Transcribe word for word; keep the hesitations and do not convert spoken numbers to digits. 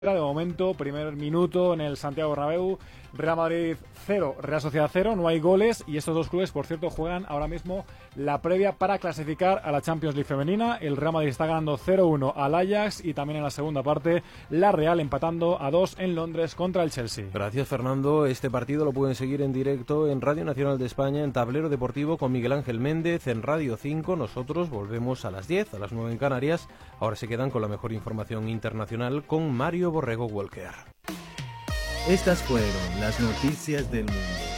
De momento, primer minuto en el Santiago Bernabéu, Real Madrid cero, Real Sociedad cero, no hay goles y estos dos clubes, por cierto, juegan ahora mismo la previa para clasificar a la Champions League femenina. El Real Madrid está ganando cero uno al Ajax y también en la segunda parte la Real empatando a dos en Londres contra el Chelsea. Gracias, Fernando. Este partido lo pueden seguir en directo en Radio Nacional de España, en Tablero Deportivo con Miguel Ángel Méndez, en Radio cinco. Nosotros volvemos a las diez, a las nueve en Canarias. Ahora se quedan con la mejor información internacional con Mario Borrego Walker. Estas fueron las noticias del mundo.